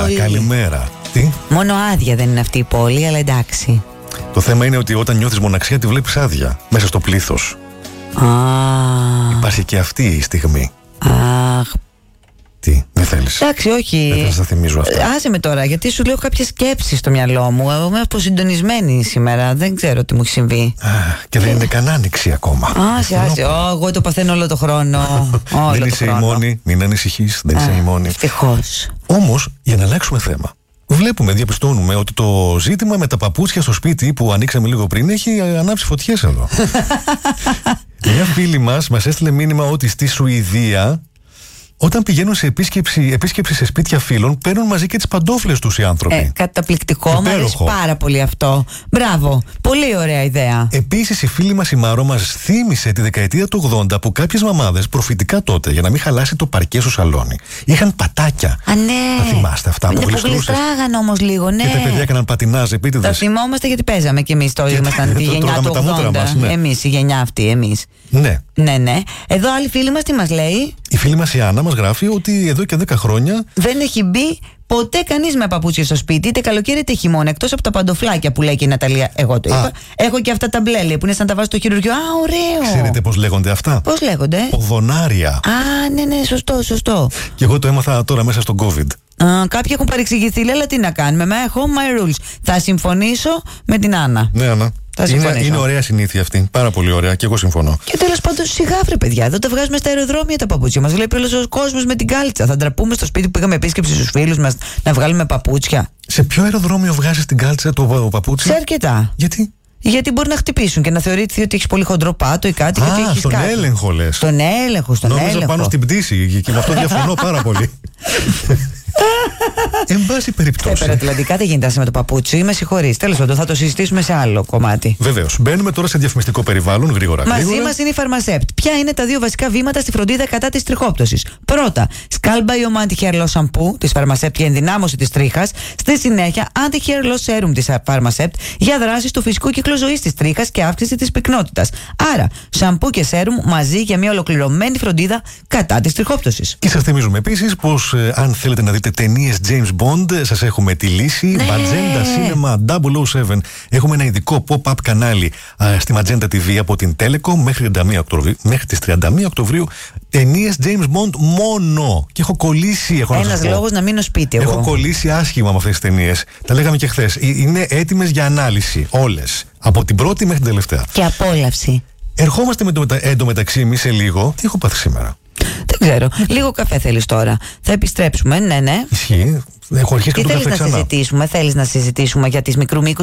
καλημέρα. Τι? Μόνο άδεια δεν είναι αυτή η πόλη, αλλά εντάξει. Το θέμα είναι ότι όταν νιώθεις μοναξιά τη βλέπεις άδεια, μέσα στο πλήθος. Υπάρχει και αυτή η στιγμή. Αχ. Τι, δεν θέλεις? Εντάξει, όχι. Δεν θα θυμίζω αυτά. Άσε με τώρα, γιατί σου λέω κάποιες σκέψεις στο μυαλό μου. Είμαι αποσυντονισμένη σήμερα. Δεν ξέρω τι μου έχει συμβεί. Και δεν είναι καν άνοιξη ακόμα. Άσε. Εγώ το παθαίνω όλο το χρόνο. Δεν είσαι η μόνη, μην ανησυχείς, δεν είσαι η μόνη. Ευτυχώς. Όμως, για να αλλάξουμε θέμα, διαπιστώνουμε ότι το ζήτημα με τα παπούτσια στο σπίτι που ανοίξαμε λίγο πριν έχει ανάψει φωτιές εδώ. Μια φίλη μας έστειλε μήνυμα ότι στη Σουηδία, όταν πηγαίνουν σε επίσκεψη σε σπίτια φίλων, παίρνουν μαζί και τις παντόφλες τους οι άνθρωποι. Καταπληκτικό, μου αρέσει πάρα πολύ αυτό. Μπράβο, πολύ ωραία ιδέα. Επίσης, η φίλη μας η Μάρο μας θύμισε τη δεκαετία του 80 που κάποιες μαμάδες, προφητικά τότε, για να μην χαλάσει το παρκέ στο σαλόνι, είχαν πατάκια. Ναι. Τα θυμάστε αυτά που γλιστράγαν όμως λίγο, ναι. Και τα παιδιά έκαναν πατινάζ επίτηδες. Τα θυμόμαστε γιατί παίζαμε κι εμείς τότε. Ήμασταν τη γενιά του 80. Ναι. Εμείς, η γενιά αυτή, εμείς. Ναι. Ναι. Εδώ άλλη φίλη μας τι μας λέει? Η φίλη μας η Άννα μας γράφει ότι εδώ και 10 χρόνια δεν έχει μπει ποτέ κανείς με παπούτσια στο σπίτι, είτε καλοκαίρι είτε χειμώνα, εκτός από τα παντοφλάκια που λέει και η Ναταλία. Εγώ το είπα. Έχω και αυτά τα μπλέλια που είναι σαν τα βάζω στο χειρουργείο. Ωραίο! Ξέρετε πώς λέγονται αυτά? Πώς λέγονται? Ποδονάρια. Ναι, σωστό. Και εγώ το έμαθα τώρα μέσα στο COVID. Κάποιοι έχουν παρεξηγηθεί, αλλά τι να κάνουμε. Με home my rules. Θα συμφωνήσω με την Άννα. Ναι, Άννα. Είναι ωραία συνήθεια αυτή. Πάρα πολύ ωραία και εγώ συμφωνώ. Και τέλος πάντων, σιγά βρε παιδιά, εδώ τα βγάζουμε στα αεροδρόμια τα παπούτσια μας. Βλέπει όλος ο κόσμος με την κάλτσα. Θα ντραπούμε στο σπίτι που είχαμε επίσκεψη στους φίλους μας να βγάλουμε παπούτσια. Σε ποιο αεροδρόμιο βγάζεις την κάλτσα το παπούτσι? Σε αρκετά. Γιατί μπορεί να χτυπήσουν και να θεωρείται ότι έχει πολύ χοντρό πάτο ή κάτι. Στον έλεγχο λες. Στον έλεγχο. Νόμιζα πάνω στην πτήση και με αυτό διαφωνώ πάρα πολύ. Εν πάση περιπτώσει. Υπερατλαντικά δεν γίνεται με το παπούτσι, με συγχωρείς. Τέλος πάντων, θα το συζητήσουμε σε άλλο κομμάτι. Βεβαίως. Μπαίνουμε τώρα σε διαφημιστικό περιβάλλον, γρήγορα. Μαζί μας είναι η Pharmacept. Ποια είναι τα δύο βασικά βήματα στη φροντίδα κατά της τριχόπτωσης? Πρώτα, Scalp Biome Anti-Hair Loss Shampoo της Pharmacept για ενδυνάμωση της τρίχας. Στη συνέχεια, Anti-Hair Loss Serum της Pharmacept για δράση του φυσικού κύκλου ζωής της τρίχας και αύξηση της πυκνότητας. Άρα, σαμπού και σέρουμ μαζί για μια ολοκληρωμένη φροντίδα κατά της τριχόπτωσης. Και σας θυμίζουμε επίσης πως αν θέλετε να δείτε ταινίες James Bond, σας έχουμε τη λύση. Ναι. Magenta Cinema 007. Έχουμε ένα ειδικό pop-up κανάλι στη Magenta TV από την Telecom μέχρι τις 31 Οκτωβρίου. Ταινίες James Bond μόνο. Και έχω κολλήσει. Ένας λόγος να μείνω σπίτι εγώ. Έχω κολλήσει άσχημα με αυτές τις ταινίες. Τα λέγαμε και χθες. Είναι έτοιμες για ανάλυση όλες. Από την πρώτη μέχρι την τελευταία. Και απόλαυση. Ερχόμαστε εντωμεταξύ εμείς σε λίγο. Τι έχω πάθει σήμερα? Δεν ξέρω. Λίγο καφέ θέλεις τώρα? Θα επιστρέψουμε, ναι. Ισχύει. Έχω αρχίσει και το καφέ ξανά. Θέλεις να συζητήσουμε για τις μικρού μήκους